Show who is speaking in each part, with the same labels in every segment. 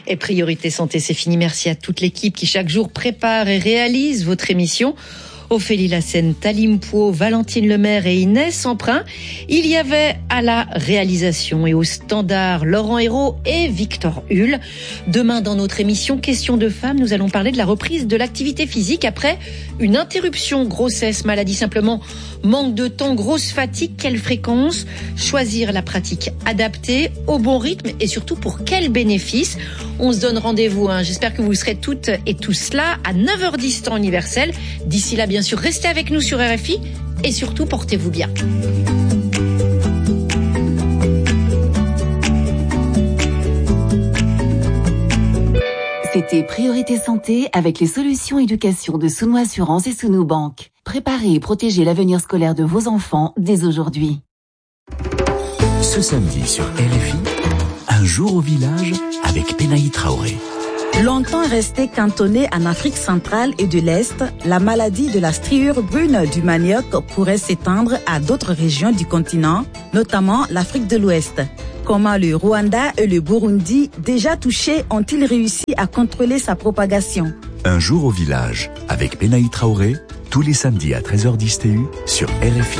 Speaker 1: Et Priorité Santé, c'est fini. Merci à toute l'équipe qui chaque jour prépare et réalise votre émission. Ophélie Lassène, Talim Pouot, Valentine Lemaire et Inès Emprunt. Il y avait à la réalisation et au standard Laurent Hérault et Victor Hull. Demain, dans notre émission Questions de femmes, nous allons parler de la reprise de l'activité physique après une interruption, grossesse, maladie simplement, manque de temps, grosse fatigue. Quelle fréquence? Choisir la pratique adaptée, au bon rythme et surtout pour quels bénéfices? On se donne rendez-vous, j'espère que vous serez toutes et tous là à 9h10 temps universel. D'ici là, bien sûr, restez avec nous sur RFI et surtout, portez-vous bien.
Speaker 2: C'était Priorité Santé avec les solutions éducation de Souno Assurance et Souno Banque. Préparez et protégez l'avenir scolaire de vos enfants dès aujourd'hui.
Speaker 3: Ce samedi sur RFI, un jour au village avec Penaï Traoré.
Speaker 4: Longtemps restée cantonnée en Afrique centrale et de l'Est, la maladie de la striure brune du manioc pourrait s'étendre à d'autres régions du continent, notamment l'Afrique de l'Ouest. Comment le Rwanda et le Burundi, déjà touchés, ont-ils réussi à contrôler sa propagation?
Speaker 3: Un jour au village avec Penaï Traoré, tous les samedis à 13h10 TU sur RFI.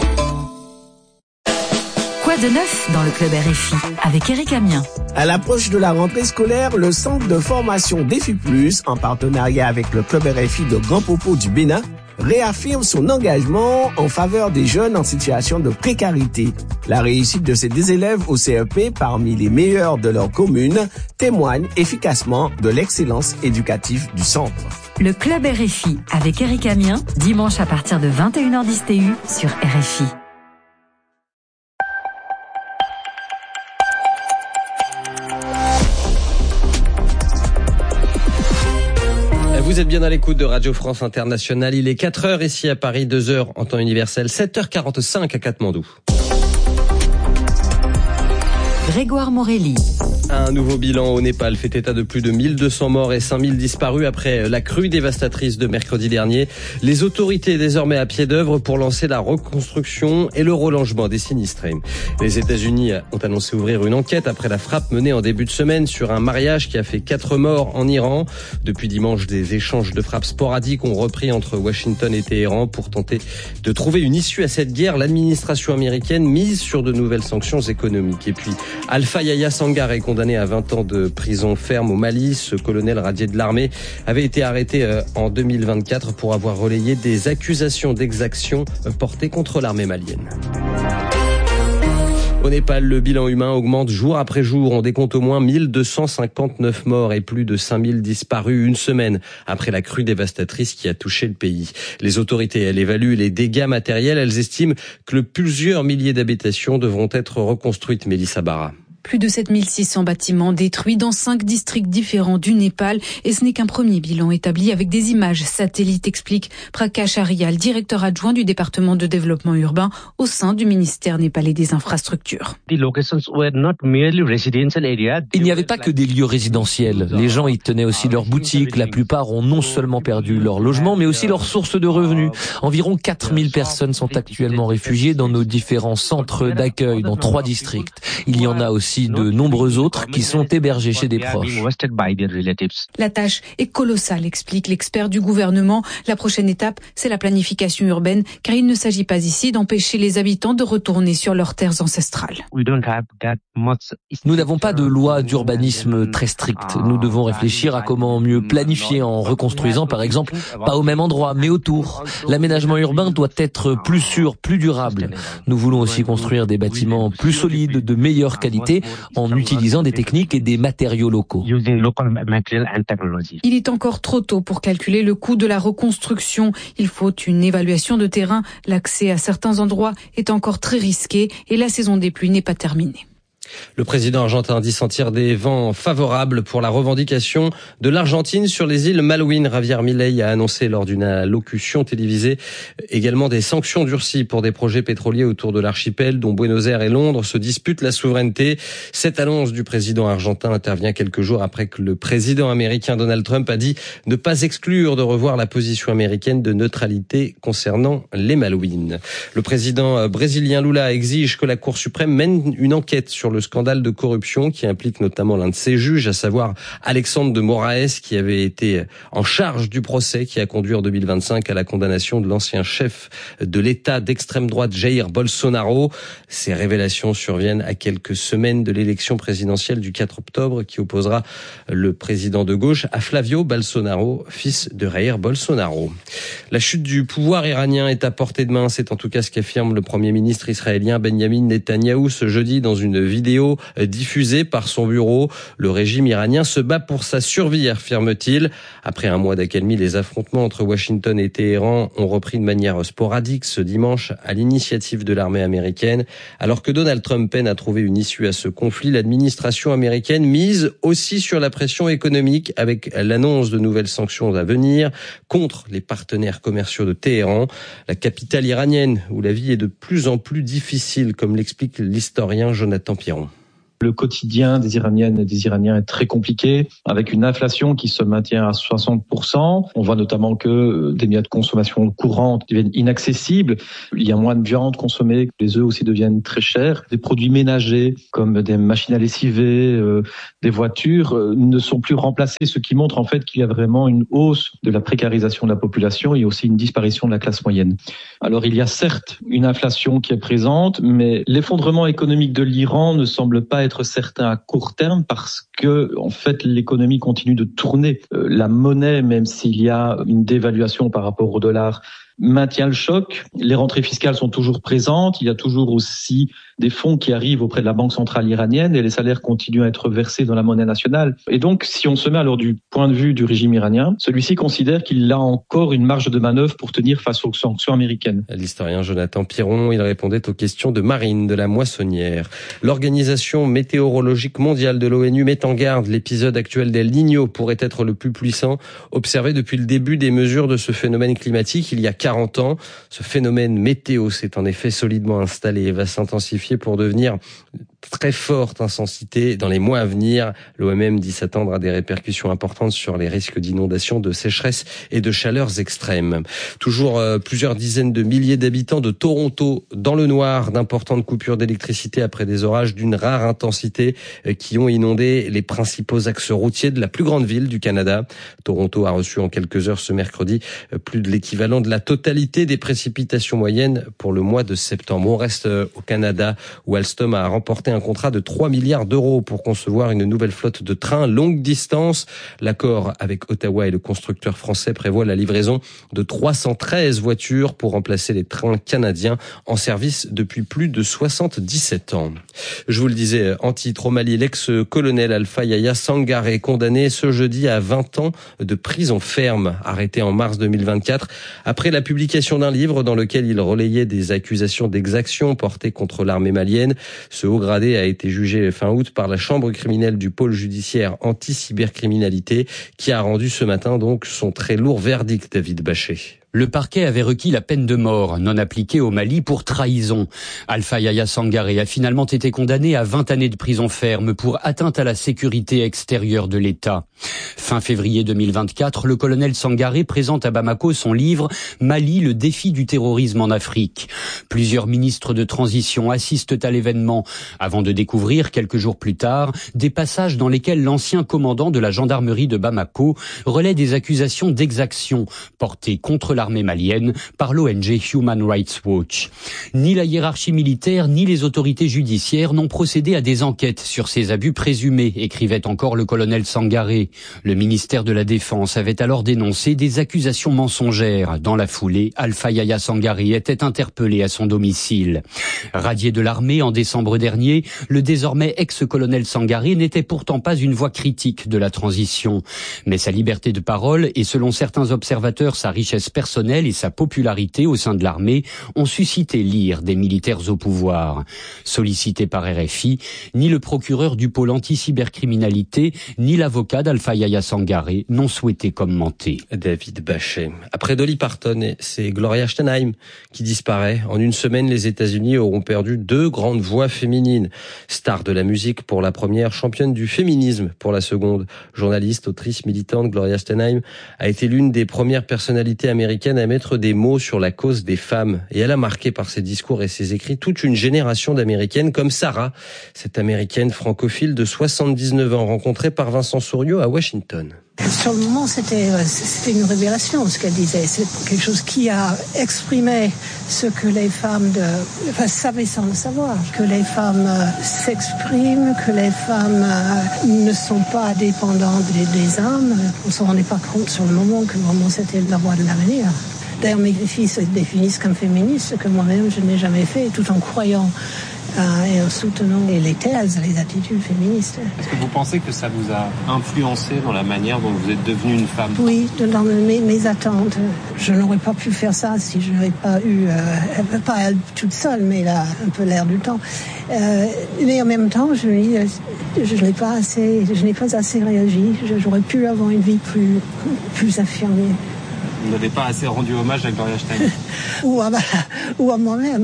Speaker 2: Quoi de neuf dans le club RFI avec Eric Amien?
Speaker 5: À l'approche de la rentrée scolaire, le centre de formation Défi Plus, en partenariat avec le club RFI de Grand Popo du Bénin, réaffirme son engagement en faveur des jeunes en situation de précarité. La réussite de ces élèves au CEP, parmi les meilleurs de leur commune, témoigne efficacement de l'excellence éducative du centre.
Speaker 2: Le club RFI avec Eric Amien, dimanche à partir de 21h10 TU sur RFI.
Speaker 6: Vous êtes bien à l'écoute de Radio France Internationale. Il est 4h ici à Paris, 2h en temps universel, 7h45 à Katmandou.
Speaker 2: Grégoire Morelli.
Speaker 6: Un nouveau bilan au Népal fait état de plus de 1200 morts et 5000 disparus après la crue dévastatrice de mercredi dernier. Les autorités désormais à pied d'œuvre pour lancer la reconstruction et le relogement des sinistrés. Les États-Unis ont annoncé ouvrir une enquête après la frappe menée en début de semaine sur un mariage qui a fait 4 morts en Iran. Depuis dimanche, des échanges de frappes sporadiques ont repris entre Washington et Téhéran pour tenter de trouver une issue à cette guerre. L'administration américaine mise sur de nouvelles sanctions économiques. Et puis, Alpha Yahya Sangar est condamné à 20 ans de prison ferme au Mali. Ce colonel radié de l'armée avait été arrêté en 2024 pour avoir relayé des accusations d'exaction portées contre l'armée malienne. Au Népal, le bilan humain augmente jour après jour. On décompte au moins 1259 morts et plus de 5000 disparus une semaine après la crue dévastatrice qui a touché le pays. Les autorités, elles évaluent les dégâts matériels. Elles estiment que plusieurs milliers d'habitations devront être reconstruites. Mélissa Bara.
Speaker 7: Plus de 7600 bâtiments détruits dans 5 districts différents du Népal. Et ce n'est qu'un premier bilan établi avec des images satellites, explique Prakash Arial, directeur adjoint du département de développement urbain au sein du ministère népalais des infrastructures.
Speaker 8: Il n'y avait pas que des lieux résidentiels. Les gens y tenaient aussi leurs boutiques. La plupart ont non seulement perdu leur logement, mais aussi leur source de revenus. Environ 4000 personnes sont actuellement réfugiées dans nos différents centres d'accueil dans 3 districts. Il y en a aussi de nombreux autres qui sont hébergés chez des proches.
Speaker 7: La tâche est colossale, explique l'expert du gouvernement. La prochaine étape, c'est la planification urbaine, car il ne s'agit pas ici d'empêcher les habitants de retourner sur leurs terres ancestrales.
Speaker 8: Nous n'avons pas de loi d'urbanisme très stricte. Nous devons réfléchir à comment mieux planifier en reconstruisant, par exemple, pas au même endroit, mais autour. L'aménagement urbain doit être plus sûr, plus durable. Nous voulons aussi construire des bâtiments plus solides, de meilleure qualité, en utilisant des techniques et des matériaux locaux.
Speaker 7: Il est encore trop tôt pour calculer le coût de la reconstruction. Il faut une évaluation de terrain. L'accès à certains endroits est encore très risqué et la saison des pluies n'est pas terminée.
Speaker 6: Le président argentin dit sentir des vents favorables pour la revendication de l'Argentine sur les îles Malouines. Javier Milei a annoncé lors d'une allocution télévisée également des sanctions durcies pour des projets pétroliers autour de l'archipel dont Buenos Aires et Londres se disputent la souveraineté. Cette annonce du président argentin intervient quelques jours après que le président américain Donald Trump a dit ne pas exclure de revoir la position américaine de neutralité concernant les Malouines. Le président brésilien Lula exige que la Cour suprême mène une enquête sur le le scandale de corruption qui implique notamment l'un de ses juges, à savoir Alexandre de Moraes, qui avait été en charge du procès qui a conduit en 2025 à la condamnation de l'ancien chef de l'État d'extrême droite Jair Bolsonaro. Ces révélations surviennent à quelques semaines de l'élection présidentielle du 4 octobre qui opposera le président de gauche à Flavio Bolsonaro, fils de Jair Bolsonaro. La chute du pouvoir iranien est à portée de main, c'est en tout cas ce qu'affirme le Premier ministre israélien Benjamin Netanyahou ce jeudi dans une vidéo diffusée par son bureau. Le régime iranien se bat pour sa survie, affirme-t-il. Après un mois d'accalmie, les affrontements entre Washington et Téhéran ont repris de manière sporadique ce dimanche à l'initiative de l'armée américaine. Alors que Donald Trump peine à trouver une issue à ce conflit, l'administration américaine mise aussi sur la pression économique avec l'annonce de nouvelles sanctions à venir contre les partenaires commerciaux de Téhéran, la capitale iranienne où la vie est de plus en plus difficile, comme l'explique l'historien Jonathan Piron.
Speaker 9: Le quotidien des Iraniennes et des Iraniens est très compliqué, avec une inflation qui se maintient à 60%. On voit notamment que des biens de consommation courante deviennent inaccessibles. Il y a moins de viande consommée, les œufs aussi deviennent très chers. Des produits ménagers, comme des machines à lessiver, des voitures, ne sont plus remplacés, ce qui montre en fait qu'il y a vraiment une hausse de la précarisation de la population et aussi une disparition de la classe moyenne. Alors il y a certes une inflation qui est présente, mais l'effondrement économique de l'Iran ne semble pas être certain à court terme parce que en fait l'économie continue de tourner. La monnaie, même s'il y a une dévaluation par rapport au dollar, maintient le choc. Les rentrées fiscales sont toujours présentes. Il y a toujours aussi des fonds qui arrivent auprès de la Banque centrale iranienne et les salaires continuent à être versés dans la monnaie nationale. Et donc, si on se met alors du point de vue du régime iranien, celui-ci considère qu'il a encore une marge de manœuvre pour tenir face aux sanctions américaines.
Speaker 6: L'historien Jonathan Piron, il répondait aux questions de Marine de la Moissonnière. L'Organisation météorologique mondiale de l'ONU met en garde. L'épisode actuel d'El Niño pourrait être le plus puissant observé depuis le début des mesures de ce phénomène climatique il y a 40 ans. Ce phénomène météo s'est en effet solidement installé et va s'intensifier pour devenir très forte intensité dans les mois à venir. L'OMM dit s'attendre à des répercussions importantes sur les risques d'inondation, de sécheresse et de chaleurs extrêmes. Toujours plusieurs dizaines de milliers d'habitants de Toronto dans le noir, d'importantes coupures d'électricité après des orages d'une rare intensité qui ont inondé les principaux axes routiers de la plus grande ville du Canada. Toronto a reçu en quelques heures ce mercredi plus de l'équivalent de la totalité des précipitations moyennes pour le mois de septembre. On reste au Canada où Alstom a remporté un contrat de 3 milliards d'euros pour concevoir une nouvelle flotte de trains longue distance. L'accord avec Ottawa et le constructeur français prévoit la livraison de 313 voitures pour remplacer les trains canadiens en service depuis plus de 77 ans. Je vous le disais, en titre au Mali, l'ex-colonel Alpha Yahya Sangaré, condamné ce jeudi à 20 ans de prison ferme, arrêté en mars 2024, après la publication d'un livre dans lequel il relayait des accusations d'exaction portées contre l'armée malienne. Ce haut gradé a été jugé fin août par la chambre criminelle du pôle judiciaire anti-cybercriminalité qui a rendu ce matin donc son très lourd verdict, David Bachet.
Speaker 10: Le parquet avait requis la peine de mort non appliquée au Mali pour trahison. Alpha Yahya Sangaré a finalement été condamné à 20 années de prison ferme pour atteinte à la sécurité extérieure de l'État. Fin février 2024, le colonel Sangaré présente à Bamako son livre « Mali, le défi du terrorisme en Afrique ». Plusieurs ministres de transition assistent à l'événement avant de découvrir, quelques jours plus tard, des passages dans lesquels l'ancien commandant de la gendarmerie de Bamako relaie des accusations d'exaction portées contre l'armée malienne par l'ONG Human Rights Watch. Ni la hiérarchie militaire ni les autorités judiciaires n'ont procédé à des enquêtes sur ces abus présumés, écrivait encore le colonel Sangaré. Le ministère de la Défense avait alors dénoncé des accusations mensongères. Dans la foulée, Alpha Yahya Sangaré était interpellé à son domicile. Radié de l'armée en décembre dernier, le désormais ex-colonel Sangaré n'était pourtant pas une voix critique de la transition. Mais sa liberté de parole et, selon certains observateurs, sa richesse personnelle et sa popularité au sein de l'armée ont suscité l'ire des militaires au pouvoir. Sollicité par RFI, ni le procureur du pôle anti-cybercriminalité, ni l'avocat d'Alpha Alpha Yaya Sangaré n'ont souhaité commenter.
Speaker 6: David Bachet. Après Dolly Parton, c'est Gloria Steinem qui disparaît. En une semaine, les États-Unis auront perdu 2 grandes voix féminines. Star de la musique pour la première, championne du féminisme pour la seconde. Journaliste, autrice, militante, Gloria Steinem a été l'une des premières personnalités américaines à mettre des mots sur la cause des femmes. Et elle a marqué par ses discours et ses écrits toute une génération d'Américaines comme Sarah, cette Américaine francophile de 79 ans, rencontrée par Vincent Souriau à Washington.
Speaker 11: Sur le moment, c'était une révélation, ce qu'elle disait. C'est quelque chose qui a exprimé ce que les femmes savaient sans le savoir. Que les femmes s'expriment, que les femmes ne sont pas dépendantes des hommes. On ne se rendait pas compte sur le moment que vraiment c'était la voie de l'avenir. D'ailleurs, mes filles se définissent comme féministes, que moi-même je n'ai jamais fait, tout en croyant et en soutenant les thèses, les attitudes féministes.
Speaker 12: Est-ce que vous pensez que ça vous a influencé dans la manière dont vous êtes devenue une femme ?
Speaker 11: Oui, dans mes attentes. Je n'aurais pas pu faire ça si je n'avais pas eu, pas elle toute seule, mais là, un peu l'air du temps. Mais en même temps, je me dis, je n'ai pas assez réagi. J'aurais pu avoir une vie plus affirmée.
Speaker 12: Vous n'avez pas assez rendu hommage à Gloria Steinem.
Speaker 11: ou à moi-même.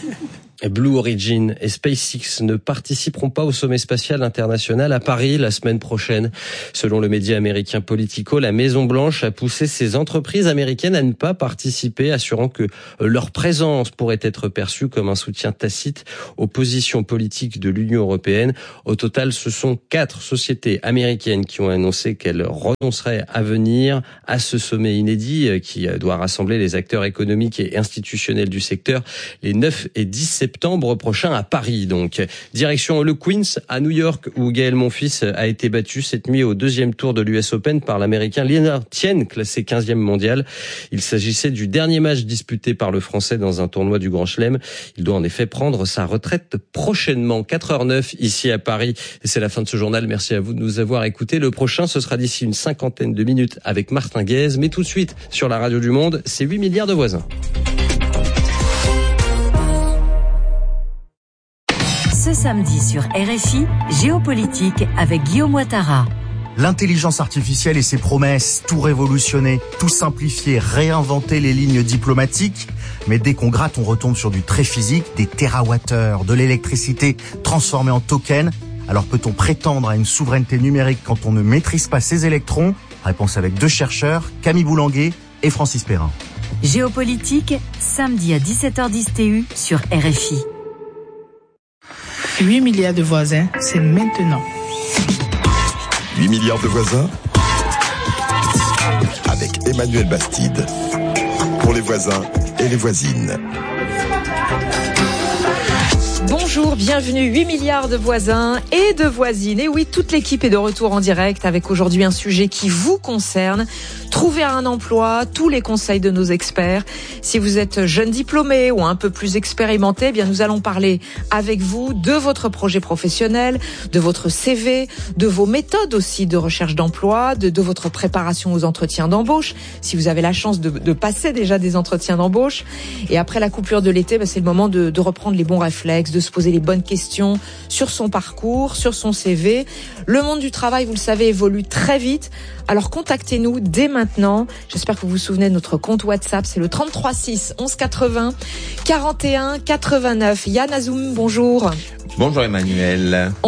Speaker 6: Blue Origin et SpaceX ne participeront pas au sommet spatial international à Paris la semaine prochaine. Selon le média américain Politico, la Maison-Blanche a poussé ses entreprises américaines à ne pas participer, assurant que leur présence pourrait être perçue comme un soutien tacite aux positions politiques de l'Union européenne. Au total, ce sont 4 sociétés américaines qui ont annoncé qu'elles renonceraient à venir à ce sommet inédit qui doit rassembler les acteurs économiques et institutionnels du secteur les 9 et 10 septembre prochain à Paris. Donc, direction le Queens à New York où Gaël Monfils a été battu cette nuit au 2e tour de l'US Open par l'Américain Leonard Tien, classé 15e mondial. Il s'agissait du dernier match disputé par le Français dans un tournoi du Grand Chelem. Il doit en effet prendre sa retraite prochainement. 4h09 ici à Paris. Et c'est la fin de ce journal. Merci à vous de nous avoir écoutés. Le prochain, ce sera d'ici une 50aine de minutes avec Martin Guez. Mais tout de suite, sur la radio du Monde, c'est 8 milliards de voisins.
Speaker 13: Ce samedi sur RFI, Géopolitique avec Guillaume Ouattara.
Speaker 14: L'intelligence artificielle et ses promesses, tout révolutionner, tout simplifier, réinventer les lignes diplomatiques. Mais dès qu'on gratte, on retombe sur du très physique, des térawattheures, de l'électricité transformée en token. Alors peut-on prétendre à une souveraineté numérique quand on ne maîtrise pas ses électrons ? Réponse avec 2 chercheurs, Camille Boulanguet et Francis Perrin.
Speaker 13: Géopolitique, samedi à 17h10 TU sur RFI.
Speaker 15: 8 milliards de voisins, c'est maintenant.
Speaker 16: 8 milliards de voisins avec Emmanuel Bastide. Pour les voisins et les voisines.
Speaker 1: Bonjour, bienvenue, 8 milliards de voisins et de voisines. Et oui, toute l'équipe est de retour en direct avec aujourd'hui un sujet qui vous concerne. Trouver un emploi, tous les conseils de nos experts. Si vous êtes jeune diplômé ou un peu plus expérimenté, eh bien nous allons parler avec vous de votre projet professionnel, de votre CV, de vos méthodes aussi de recherche d'emploi, de votre préparation aux entretiens d'embauche. Si vous avez la chance de passer déjà des entretiens d'embauche. Et après la coupure de l'été, c'est le moment de reprendre les bons réflexes, de se poser les bonnes questions sur son parcours, sur son CV. Le monde du travail, vous le savez, évolue très vite. Alors contactez-nous dès maintenant. J'espère que vous vous souvenez de notre compte WhatsApp. C'est le 33 6 11 80 41 89. Yann Azoum, bonjour.
Speaker 17: Bonjour Emmanuel.